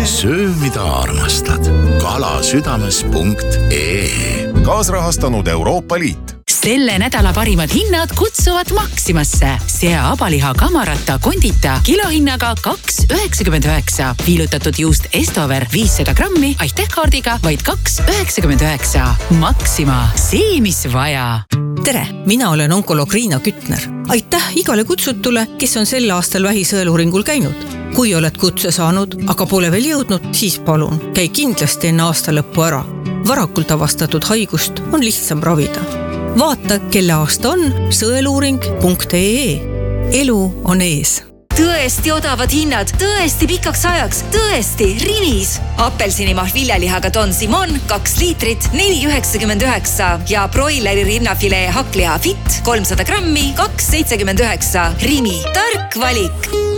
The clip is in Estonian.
söö, mida armastad. kalasüdames.ee. Kaasrahastanud Euroopa Liit. Selle nädala parimad hinnad kutsuvad Maximasse. Sea abaliha kamarata kondita kilohinnaga 2,99. Viilutatud juust Estover 500 grammi aitähkaardiga vaid 2,99. Maxima, see mis vaja. Tere, mina olen onkoloog Riina Kütner. Aitäh igale kutsutule, kes on sel aastal vähisõeluuringul käinud. Kui oled kutse saanud, aga pole veel jõudnud, siis palun, käi kindlasti enne aasta lõppu ära. Varakult avastatud haigust on lihtsam ravida. Vaata, kelle aasta on sõeluuring.ee. Elu on ees. Tõesti odavad hinnad, tõesti pikaks ajaks, tõesti Rimis. Apelsinimahl viljalihaga Don Simon 2 liitrit 4,99 ja broileri rinnafilee hakkliha Fit 300 grammi 2,79. Rimi, tark valik.